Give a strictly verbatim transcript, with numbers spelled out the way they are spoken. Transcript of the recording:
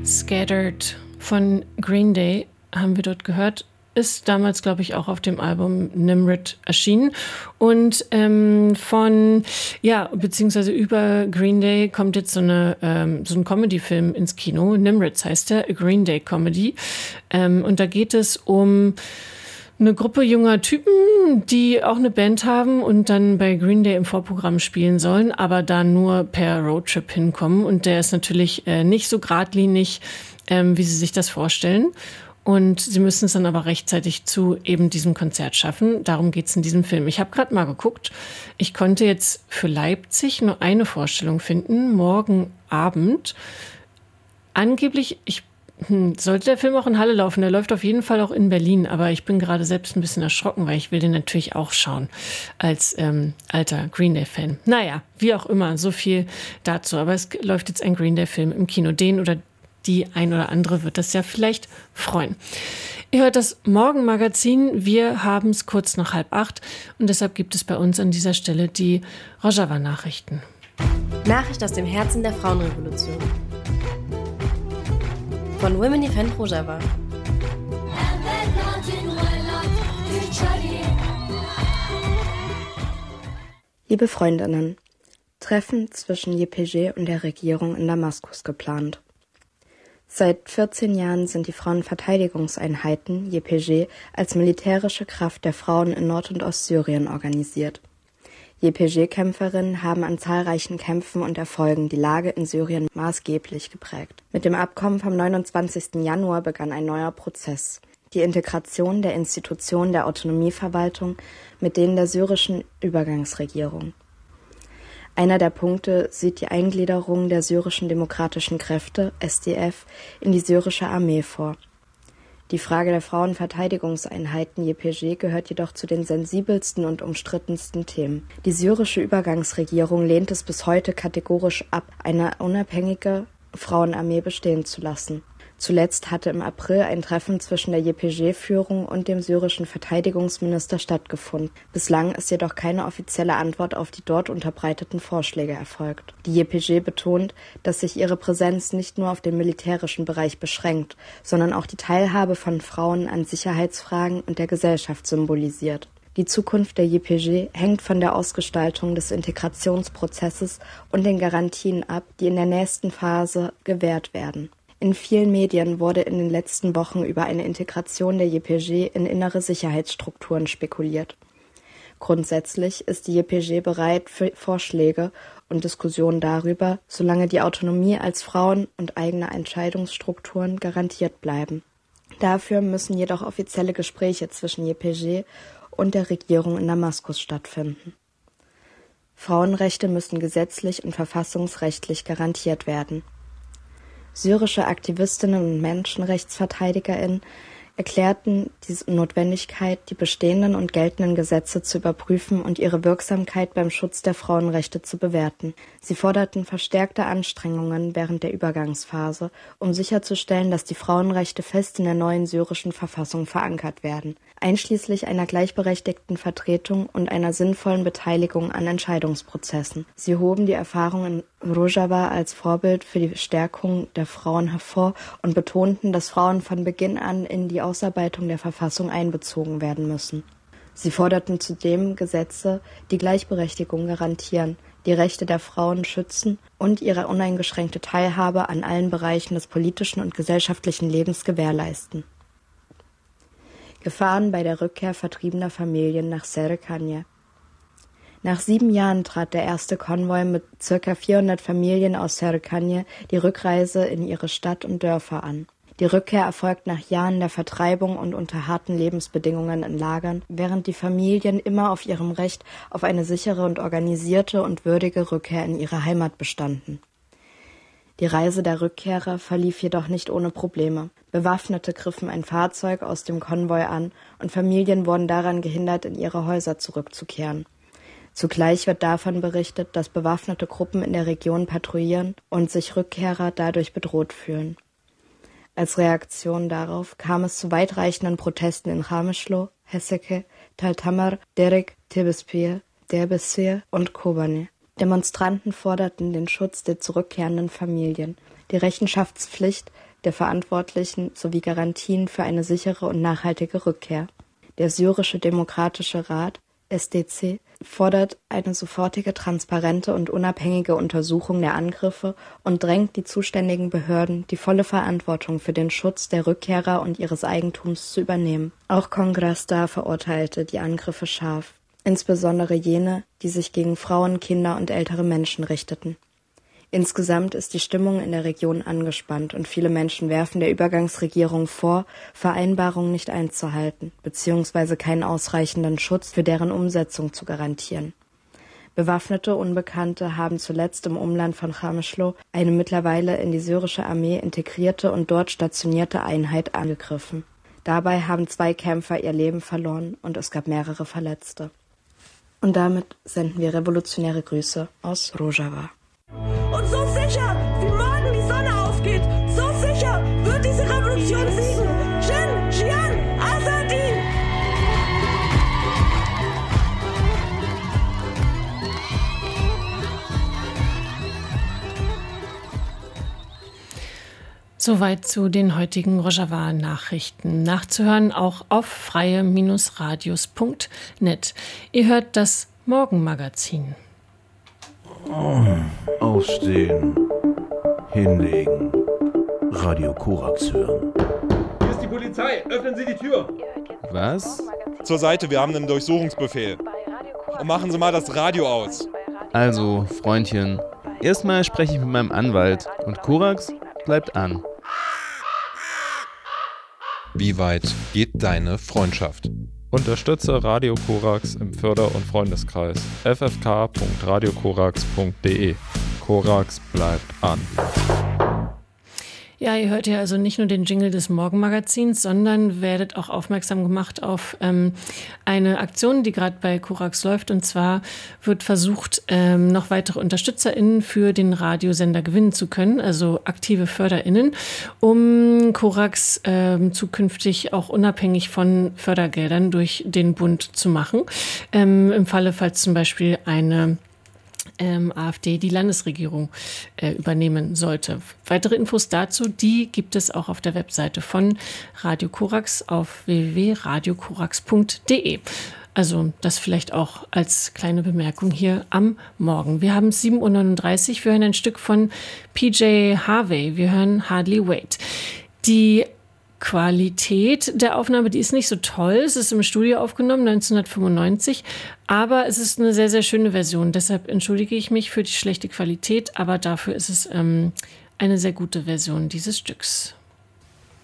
Scattered von Green Day haben wir dort gehört. Ist damals, glaube ich, auch auf dem Album Nimrod erschienen. Und ähm, von, ja, beziehungsweise über Green Day kommt jetzt so, eine, ähm, so ein Comedy-Film ins Kino. Nimrod heißt der, A Green Day Comedy. Ähm, und da geht es um eine Gruppe junger Typen, die auch eine Band haben und dann bei Green Day im Vorprogramm spielen sollen, aber da nur per Roadtrip hinkommen. Und der ist natürlich äh, nicht so geradlinig, ähm, wie sie sich das vorstellen. Und sie müssen es dann aber rechtzeitig zu eben diesem Konzert schaffen. Darum geht es in diesem Film. Ich habe gerade mal geguckt. Ich konnte jetzt für Leipzig nur eine Vorstellung finden, morgen Abend. Angeblich, ich hm, sollte der Film auch in Halle laufen. Der läuft auf jeden Fall auch in Berlin. Aber ich bin gerade selbst ein bisschen erschrocken, weil ich will den natürlich auch schauen als ähm, alter Green Day-Fan. Naja, wie auch immer, so viel dazu. Aber es läuft jetzt ein Green Day-Film im Kino. Den oder die ein oder andere wird das ja vielleicht freuen. Ihr hört das Morgenmagazin. Wir haben es kurz nach halb acht und deshalb gibt es bei uns an dieser Stelle die Rojava-Nachrichten. Nachricht aus dem Herzen der Frauenrevolution. Von Women Defend Rojava. Liebe Freundinnen, Treffen zwischen J P G und der Regierung in Damaskus geplant. Seit vierzehn Jahren sind die Frauenverteidigungseinheiten J P G als militärische Kraft der Frauen in Nord- und Ostsyrien organisiert. J P G-Kämpferinnen haben an zahlreichen Kämpfen und Erfolgen die Lage in Syrien maßgeblich geprägt. Mit dem Abkommen vom neunundzwanzigsten Januar begann ein neuer Prozess. Die Integration der Institutionen der Autonomieverwaltung mit denen der syrischen Übergangsregierung. Einer der Punkte sieht die Eingliederung der syrischen demokratischen Kräfte, S D F, in die syrische Armee vor. Die Frage der Frauenverteidigungseinheiten J P G gehört jedoch zu den sensibelsten und umstrittensten Themen. Die syrische Übergangsregierung lehnt es bis heute kategorisch ab, eine unabhängige Frauenarmee bestehen zu lassen. Zuletzt hatte im April ein Treffen zwischen der J P G-Führung und dem syrischen Verteidigungsminister stattgefunden. Bislang ist jedoch keine offizielle Antwort auf die dort unterbreiteten Vorschläge erfolgt. Die J P G betont, dass sich ihre Präsenz nicht nur auf den militärischen Bereich beschränkt, sondern auch die Teilhabe von Frauen an Sicherheitsfragen und der Gesellschaft symbolisiert. Die Zukunft der J P G hängt von der Ausgestaltung des Integrationsprozesses und den Garantien ab, die in der nächsten Phase gewährt werden. In vielen Medien wurde in den letzten Wochen über eine Integration der J P G in innere Sicherheitsstrukturen spekuliert. Grundsätzlich ist die J P G bereit für Vorschläge und Diskussionen darüber, solange die Autonomie als Frauen- und eigene Entscheidungsstrukturen garantiert bleiben. Dafür müssen jedoch offizielle Gespräche zwischen J P G und der Regierung in Damaskus stattfinden. Frauenrechte müssen gesetzlich und verfassungsrechtlich garantiert werden. Syrische Aktivistinnen und MenschenrechtsverteidigerInnen erklärten die Notwendigkeit, die bestehenden und geltenden Gesetze zu überprüfen und ihre Wirksamkeit beim Schutz der Frauenrechte zu bewerten. Sie forderten verstärkte Anstrengungen während der Übergangsphase, um sicherzustellen, dass die Frauenrechte fest in der neuen syrischen Verfassung verankert werden, einschließlich einer gleichberechtigten Vertretung und einer sinnvollen Beteiligung an Entscheidungsprozessen. Sie hoben die Erfahrung in Rojava als Vorbild für die Stärkung der Frauen hervor und betonten, dass Frauen von Beginn an in die Ausarbeitung der Verfassung einbezogen werden müssen. Sie forderten zudem Gesetze, die Gleichberechtigung garantieren, die Rechte der Frauen schützen und ihre uneingeschränkte Teilhabe an allen Bereichen des politischen und gesellschaftlichen Lebens gewährleisten. Gefahren bei der Rückkehr vertriebener Familien nach Serkanje. Nach sieben Jahren trat der erste Konvoi mit ca. vierhundert Familien aus Serkanje die Rückreise in ihre Stadt und Dörfer an. Die Rückkehr erfolgt nach Jahren der Vertreibung und unter harten Lebensbedingungen in Lagern, während die Familien immer auf ihrem Recht auf eine sichere und organisierte und würdige Rückkehr in ihre Heimat bestanden. Die Reise der Rückkehrer verlief jedoch nicht ohne Probleme. Bewaffnete griffen ein Fahrzeug aus dem Konvoi an und Familien wurden daran gehindert, in ihre Häuser zurückzukehren. Zugleich wird davon berichtet, dass bewaffnete Gruppen in der Region patrouillieren und sich Rückkehrer dadurch bedroht fühlen. Als Reaktion darauf kam es zu weitreichenden Protesten in Qamishlo, Hesseke, Tal Tamar, Derek, Tebespir, Derbessir und Kobane. Demonstranten forderten den Schutz der zurückkehrenden Familien, die Rechenschaftspflicht der Verantwortlichen sowie Garantien für eine sichere und nachhaltige Rückkehr. Der Syrische Demokratische Rat, S D C, fordert eine sofortige, transparente und unabhängige Untersuchung der Angriffe und drängt die zuständigen Behörden, die volle Verantwortung für den Schutz der Rückkehrer und ihres Eigentums zu übernehmen. Auch Kongrastar verurteilte die Angriffe scharf, insbesondere jene, die sich gegen Frauen, Kinder und ältere Menschen richteten. Insgesamt ist die Stimmung in der Region angespannt und viele Menschen werfen der Übergangsregierung vor, Vereinbarungen nicht einzuhalten bzw. keinen ausreichenden Schutz für deren Umsetzung zu garantieren. Bewaffnete Unbekannte haben zuletzt im Umland von Qamishlo eine mittlerweile in die syrische Armee integrierte und dort stationierte Einheit angegriffen. Dabei haben zwei Kämpfer ihr Leben verloren und es gab mehrere Verletzte. Und damit senden wir revolutionäre Grüße aus Rojava. Und so sicher, wie morgen die Sonne aufgeht, so sicher wird diese Revolution siegen. Jin, Jian, Azadi! Soweit zu den heutigen Rojava-Nachrichten. Nachzuhören auch auf freie Radios punkt net. Ihr hört das Morgenmagazin. Aufstehen, hinlegen, Radio Korax hören. Hier ist die Polizei, öffnen Sie die Tür. Was? Zur Seite, wir haben einen Durchsuchungsbefehl. Und machen Sie mal das Radio aus. Also, Freundchen, erstmal spreche ich mit meinem Anwalt und Korax bleibt an. Wie weit geht deine Freundschaft? Unterstütze Radio Korax im Förder- und Freundeskreis f f k punkt radio korax punkt d e. Korax bleibt an. Ja, ihr hört ja also nicht nur den Jingle des Morgenmagazins, sondern werdet auch aufmerksam gemacht auf ähm, eine Aktion, die gerade bei Korax läuft. Und zwar wird versucht, ähm, noch weitere UnterstützerInnen für den Radiosender gewinnen zu können, also aktive FörderInnen, um Korax ähm, zukünftig auch unabhängig von Fördergeldern durch den Bund zu machen. Ähm, im Falle, falls zum Beispiel eine Ähm, AfD die Landesregierung äh, übernehmen sollte. Weitere Infos dazu, die gibt es auch auf der Webseite von Radio Korax auf w w w punkt radio korax punkt d e. Also das vielleicht auch als kleine Bemerkung hier am Morgen. Wir haben sieben Uhr neununddreißig, wir hören ein Stück von P J Harvey, wir hören Hardly Wait. Die Qualität der Aufnahme, die ist nicht so toll. Es ist im Studio aufgenommen, neunzehnhundertfünfundneunzig, aber es ist eine sehr, sehr schöne Version. Deshalb entschuldige ich mich für die schlechte Qualität, aber dafür ist es ähm, eine sehr gute Version dieses Stücks.